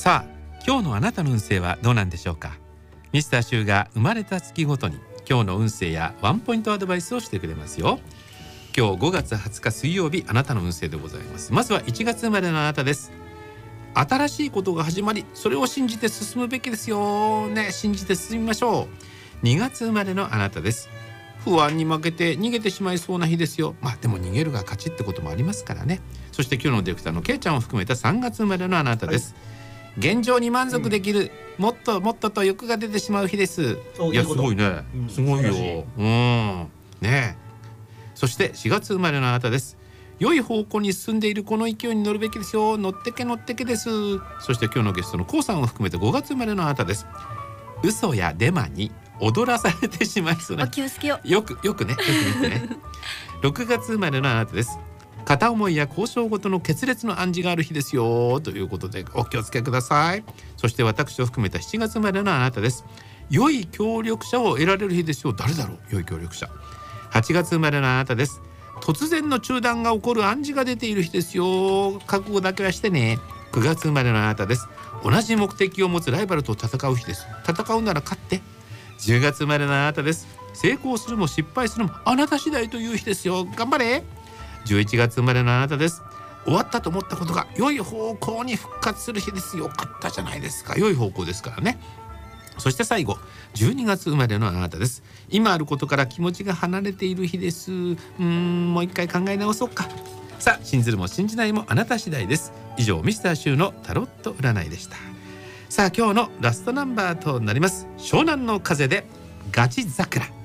さあ、今日のあなたの運勢はどうなんでしょうか。ミスターシューが生まれた月ごとに今日の運勢やワンポイントアドバイスをしてくれますよ。今日5月20日水曜日、あなたの運勢でございます。まずは1月生まれのあなたです。新しいことが始まり、それを信じて進むべきですよね。信じて進みましょう。2月生まれのあなたです。不安に負けて逃げてしまいそうな日ですよ。でも逃げるが勝ちってこともありますからね。そして今日のディレクターのケイちゃんを含めた3月生まれのあなたです、現状に満足できる、もっともっとと欲が出てしまう日です。いや、すごいね、すごいよ。ね。そして4月生まれのあなたです。良い方向に進んでいるこの勢いに乗るべきですよ。乗ってけ乗ってけです。そして今日のゲストのコウさんを含めて5月生まれのあなたです。嘘やデマに踊らされてしまいそうな、 お気をつけよ。 よくね、よく見てね。6月生まれのあなたです。片思いや交渉ごとの決裂の暗示がある日ですよということでお気をつけください。そして私を含めた7月生まれのあなたです。良い協力者を得られる日ですよ。誰だろう、良い協力者。8月生まれのあなたです。突然の中断が起こる暗示が出ている日ですよ。覚悟だけはしてね。9月生まれのあなたです。同じ目的を持つライバルと戦う日です。戦うなら勝って。10月生まれのあなたです。成功するも失敗するもあなた次第という日ですよ。頑張れ。11月生まれのあなたです。終わったと思ったことが良い方向に復活する日です。よかったじゃないですか。良い方向ですからね。そして最後12月生まれのあなたです。今あることから気持ちが離れている日です。もう一回考え直そうか。さあ、信ずるも信じないもあなた次第です。以上、ミスターシューのタロット占いでした。さあ、今日のラストナンバーとなります。湘南の風でガチ桜。